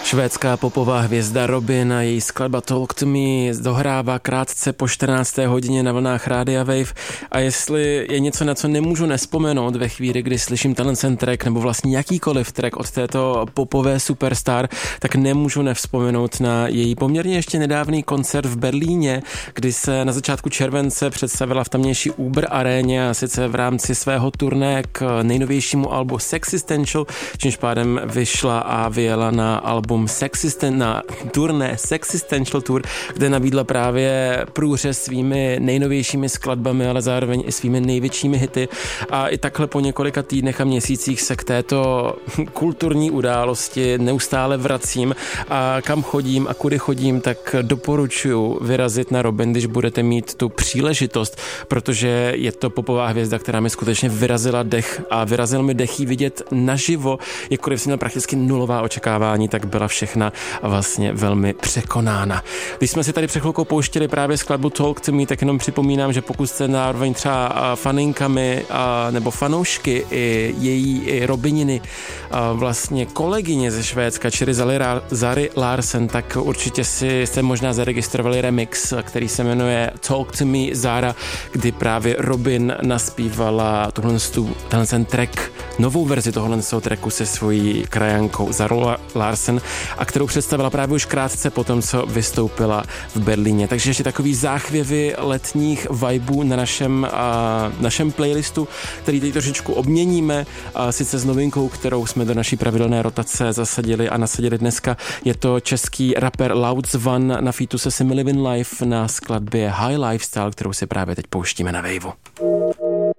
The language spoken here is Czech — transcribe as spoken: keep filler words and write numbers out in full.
Švédská popová hvězda Robyn a její skladba Talk to Me dohrává krátce po čtrnácté hodině na vlnách Rádia Wave a jestli je něco, na co nemůžu nespomenout ve chvíli, kdy slyším tenhle track nebo vlastně jakýkoliv track od této popové superstar, tak nemůžu nevzpomenout na její poměrně ještě nedávný koncert v Berlíně, kdy se na začátku července představila v tamnější Uber aréně a sice v rámci svého turné k nejnovějšímu albu Sexistential, čímž pádem vyšla a vyjela na album Sexisten, na turné Sexistential Tour, kde nabídla právě průřez svými nejnovějšími skladbami, ale zároveň i svými největšími hity. A i takhle po několika týdnech a měsících se k této kulturní události neustále vracím a kam chodím a kudy chodím, tak doporučuji vyrazit na Robyn, když budete mít tu příležitost, protože je to popová hvězda, která mi skutečně vyrazila dech a vyrazil mi dech jí vidět naživo, jakkoliv jsem měl prakticky nulová očekávání, tak byla všechna vlastně velmi překonána. Když jsme si tady před chvilkou pouštěli právě skladbu Talk to Me, tak jenom připomínám, že pokud jste zároveň třeba faninkami a, nebo fanoušky i její i Robyniny a vlastně kolegyně ze Švédska, čili Zari Larsen, tak určitě si jste možná zaregistrovali remix, který se jmenuje Talk to Me Zara, kdy právě Robyn naspívala tuhle ten track, novou verzi tohohle tracku se svojí krajankou Zarou Larsen, a kterou představila právě už krátce po tom, co vystoupila v Berlíně. Takže ještě takový záchvěvy letních vibeů na našem, a, našem playlistu, který teď trošičku obměníme, a sice s novinkou, kterou jsme do naší pravidelné rotace zasadili a nasadili dneska. Je to český rapper Loud Zvan na featu se Simi Livin Life na skladbě High Lifestyle, kterou si právě teď pouštíme na Waveu.